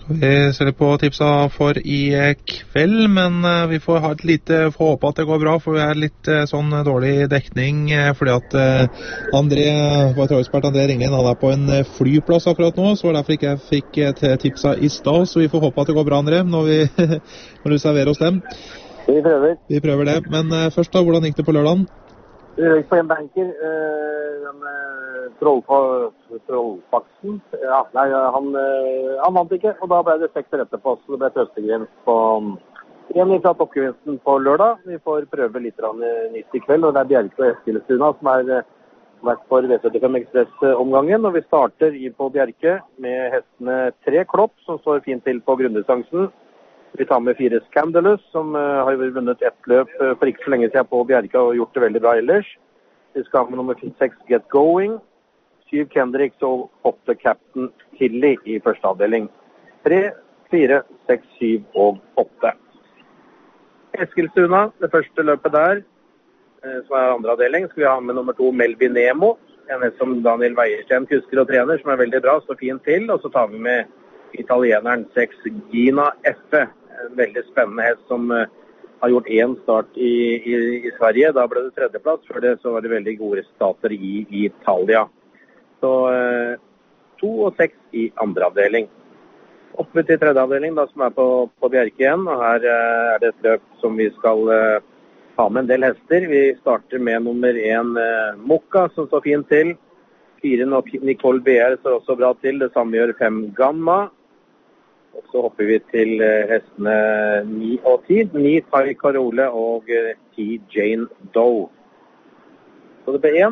Vi ser litt på tipsa for i kveld, men vi får ha får håpe at det går bra, for vi er litt sånn dårlig dekning, fordi at vår travekspert André Ringen, han er på en flyplass akkurat nå, så var derfor ikke jeg fikk tipsa i stad, så vi får håpe at det går bra, André, når du serverer oss dem. Vi prøver det, men først da, hvordan gikk det på lørdagen? Vi gikk på en banker, Trollfaksen. Ja, nei, han vant ikke, og da ble det 6 etterpå, så det ble Østegrensk på igjen fra toppgevinsten på lørdag. Vi får prøve litt nytt i kveld, og det er Bjerke og Eskilstuna som vært for V75 Ekspress-omgangen, og vi starter på Bjerke med hestene 3 Klopp, som står fint til på grunndistansen. Vi tar med 4 Scandalous, som har vunnet 1 løp for ikke så lenge siden på Bjerke og gjort det veldig bra ellers. Vi skal ha med nummer 6 Get Going, 7 Kendricks og 8 Captain Tilly i første avdeling. 3, 4, 6, 7 og 8. Eskilstuna, det første løpet der, som er andre avdeling, skal vi ha med nummer 2 Melby Nemo, en som Daniel Weiersten kusker og trener, som er veldig bra, står fint til, og så tar vi med italieneren 6 Gina Effe, en veldig spennende hest som har gjort 1 start i Sverige. Da ble det 3. plass, før det så var det veldig gode resultater i Italia. Så 2 og 6 i andre avdeling. Oppe til tredje avdeling, da, som er på Bjerke igjen, og her er det et løp som vi skal ha med en del hester. Vi starter med nummer 1 Mokka, som står fint til. 4 Nicole BR står også bra til, det samme gjør 5 Gamma. Og så hopper vi til hestene 9 og 10. 9 Tai Karole og 10 Jane Doe. Så det ble 1,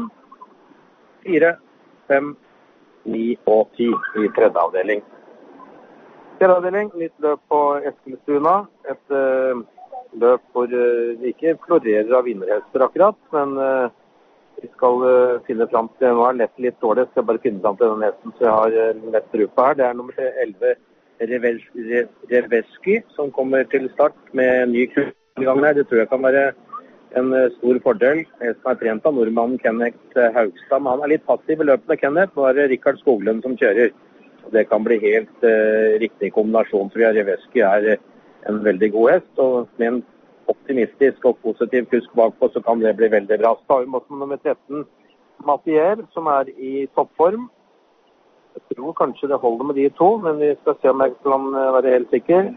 4, 5, 9 og 10 i tredje avdeling. Tredje avdeling, nytt løp på Eskilstuna. Et løp hvor vi ikke florerer av vinnerhester akkurat, men vi skal finne frem til, nå er lett litt dårlig, skal bare finne frem til den hesten som jeg har lett tro på her. Det er nummer 11 Reveski, som kommer til start med ny kurs i gang her. Det tror jeg kan være en stor fordel. Jeg som er trent av nordmannen Kenneth Haugstad, men han er litt passiv i løpet av Kenneth. Nå er det Rikard Skoglund som kjører. Det kan bli helt riktig kombinasjon, tror jeg. Reveski er en veldig god hest, og med en optimistisk og positiv kusk bakpå, så kan det bli veldig bra. Så tar vi med nummer 13 Mathier, som er i toppform. Jeg tror kanskje det holder med de 2, men vi skal se om jeg kan være helt sikker.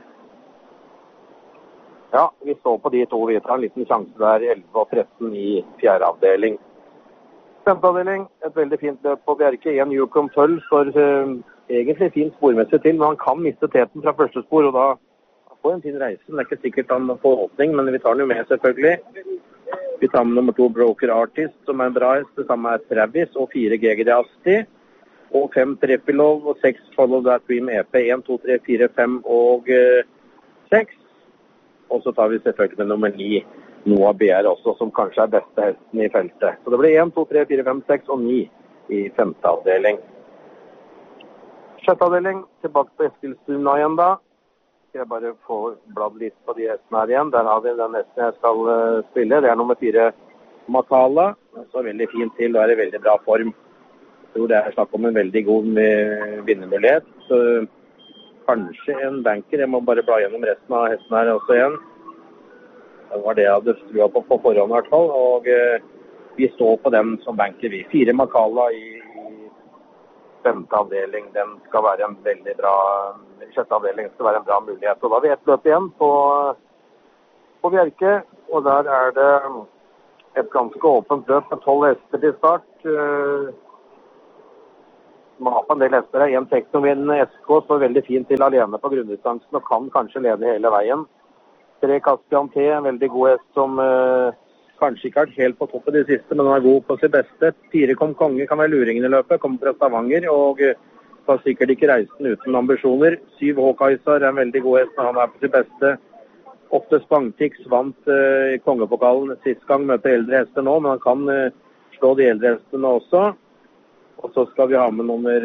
Ja, vi står på de 2. Vi tar en liten sjanse der, 11 og 13 i fjerde avdeling. Femte avdeling, et veldig fint løp på Bjerke. 1 Yukon Tull står egentlig fint spormessig til, men han kan miste teten fra første spor, og da får en fin reise. Det er ikke sikkert han får åpning, men vi tar den jo med selvfølgelig. Vi tar med nummer 2 Broker Artist, som er en bra hest. Det samme er Travis, og 4 GGD Asti. Og 5 Trepilov og 6 Follow That Dream EP. 1, 2, 3, 4, 5 og 6. Og så tar vi selvfølgelig med nummer 9 Noah BR også, som kanskje er beste hesten i feltet. Så det blir 1, 2, 3, 4, 5, 6 og 9 i femte avdeling. Sjette avdeling, tilbake på Eskilstuna igjen da. Skal jeg bare få bladd litt på de hestene her igjen. Der har vi den hesten jeg skal spille. Det er nummer 4 Makala. Så veldig fint til, og er i veldig bra form. Jeg tror det er snakk om en veldig god vinnermulighet. Så kanskje en banker. Jeg må bare bla gjennom resten av hesten her også igjen. Det var det jeg hadde trua på forhånd i hvert fall. Og vi står på den som banker vi. 4 Makala i femte avdeling. Den skal være en veldig bra, sjette avdeling skal være en bra mulighet. Og da har vi et løp igjen på Bjerke. Og der er det et ganske åpent løp med 12 hester til start. Man har på en del hester her. 1 Teknovin SK står veldig fint til alene på grunndistansen og kan kanskje lede hele veien. 3 Caspian T, en veldig god hest som kanskje ikke har vært helt på toppen de siste, men han er god på sitt beste. 4 Kom Konge kan være luringen i løpet, kommer fra Stavanger og tar sikkert ikke reisen uten ambisjoner. 7 Håkaisar er en veldig god hest, men han er på sitt beste. 8 Spangtix vant kongepokalen sist gang, møter eldre hester nå, men han kan slå de eldre hestene også. Og så skal vi ha med nummer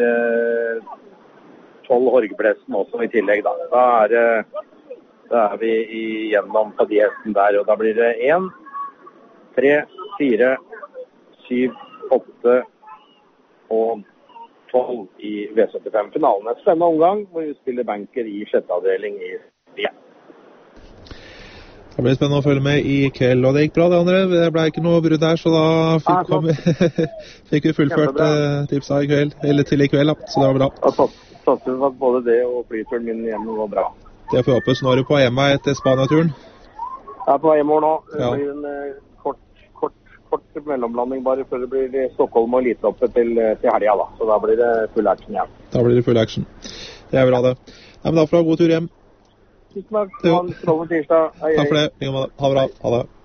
12 Horgeblessen også i tillegg da. Da er vi igjennom på de hesten der, og da blir det 1, 3, 4, 7, 8 og 12 i V75-finalen. En spennende omgang hvor vi spiller banker i 6. avdeling i Sverige. Det blir spennende å følge med i kveld, og det gikk bra det andre. Det ble ikke noe brudd der, så da fikk vi fullført tipsa i kveld, eller til i kveld, da. Så det var bra. Jeg satser på at både det og flyturen min hjemme går bra. Det får håpe. Så nå er du på hjemme etter Spania-turen? Jeg er på hjemme nå. Det Ja. blir en kort mellomlanding bare før det blir Stockholm og Eliteloppet til helga, da. Så da blir det full action igjen. Da blir det full action. Det er bra det. Nei, men da får du ha god tur hjem. Tusen takk. Ha en strålende tirsdag. Hei, hei. Takk for det. Ha det bra. Ha det.